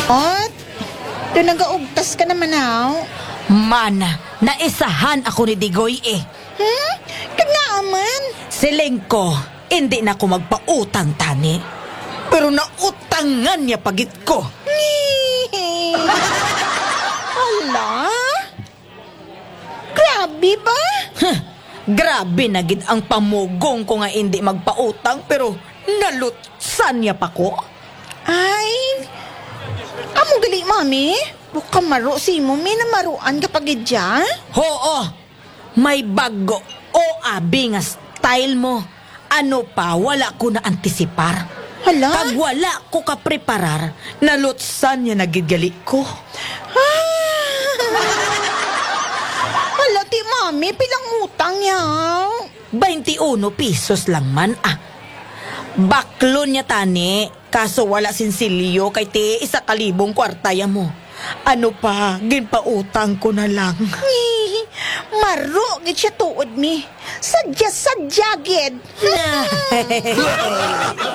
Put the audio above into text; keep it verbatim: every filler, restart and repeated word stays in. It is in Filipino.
At, doon nag-augtas ka naman aw. Mana, naisahan ako ni Digoy eh. Hmm? Kagnaaman? Siling ko, hindi na ako magpautang tani. Pero nautangan niya pagit ko. Hala? Grabe ba? Huh, grabe na gid ang pamugong ko nga hindi magpautang pero nalutsan niya pa ko. Ay, amo gali, mami. Buka maro si mo, may namaruan ka pagidya? Oo, may bago o abi nga style mo. Ano pa, wala ko na antisipar. Hala? Pag wala ko kapreparar, nalutsan niya nagigali ko. Hala, ti mami, pilang utang yaw. twenty-one pesos lang man ah. Baklo niya tani, kaso wala sinsilyo kay ti isa kalibong kwartaya mo. Ano pa, ginpautang ko na lang. Maro, gid siya tuod mi. Sadya-sadya, gid.